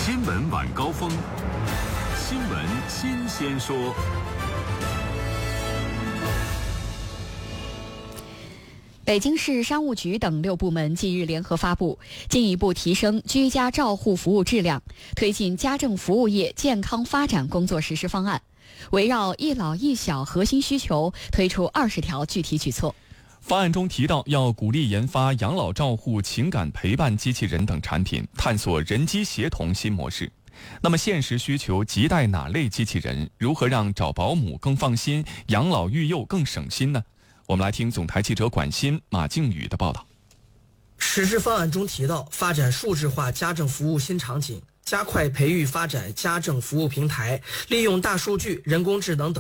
新闻晚高峰，新闻新鲜说。 北京市商务局等6部门近日联合发布进一步提升居家照护服务质量，推进家政服务业健康发展工作实施方案，围绕一老一小核心需求推出20条具体举措。 方案中提到，要鼓励研发养老照护、情感陪伴机器人等产品，探索人机协同新模式。那么现实需求亟待哪类机器人？如何让找保姆更放心，养老育幼更省心呢？我们来听总台记者管欣、马靖宇的报道。 实施方案中提到，发展数字化家政服务新场景，加快培育发展家政服务平台，利用大数据、人工智能等